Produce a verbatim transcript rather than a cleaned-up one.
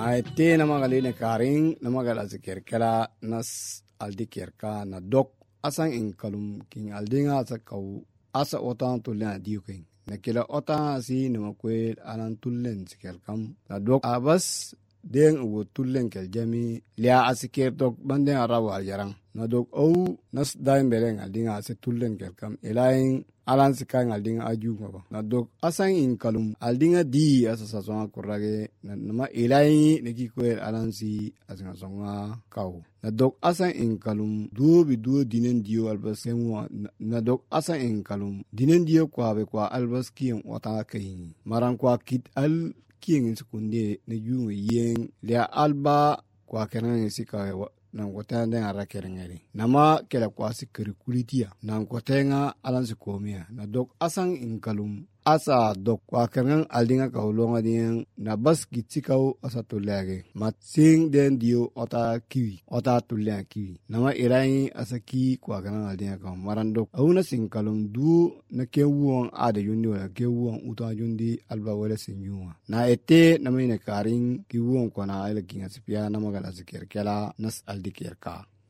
na te na magaline karing na magala zikirkela nas aldikirka na dok asan in kalum king aldinga asa kau asa otan tulen adiuking na kila otan si na makwel anan tulen zikirkam na dok abas den ugo tulen kel jami lia asikir dok banden arawa jarang na dok au nas daim bereng aldinga asa tulen kelkam elaing alan sikang aldinga aju ngaba na dok asan in kalum aldinga di asa sasonga kurage na nama elai neki kwel alan si asinga songa kau na dok asan in kalum duo bi duo dinen dio albas semwa na dok asan in kalum dinen dio kwa be kwa albas kiyeng wata kayin maran kwa kit al kiyeng sekunde na junga yeng lia alba kwa kenan sika nan kota den ara kerengeri nama kela kwasi keri kulitia nan kotenga alansi komia na dok asan inkalum asa dok kwa kerengan aldinga ka ulonga dien na bas gitsikau asa tulage mat sing den dio ota kiwi ota tulya kiwi nama irai asa ki kwa kerengan aldinga ka maran dok auna sinkalum du na kewuon ade yundi wala kewuon uta yundi alba wala sinjuma na ete nama ine karing kiwuon kona ile kinga sipia nama gala zikir kela nas aldikirka